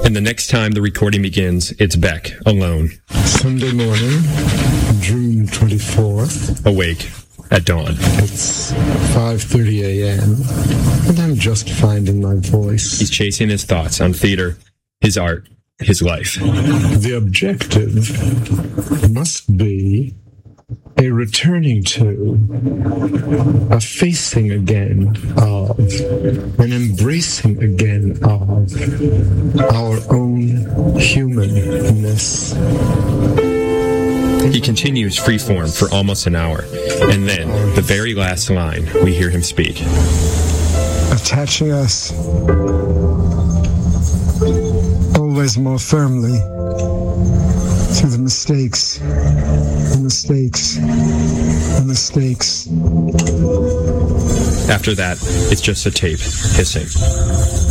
And the next time the recording begins, it's Beck, alone. Sunday morning, June 24th. Awake at dawn. It's 5:30 a.m., and I'm just finding my voice. He's chasing his thoughts on theater, his art, his life. The objective must be a returning to, a facing again of, an embracing again of our own humanness. He continues freeform for almost an hour, and then, the very last line, we hear him speak. Attaching us always more firmly to the mistakes. After that, it's just a tape hissing.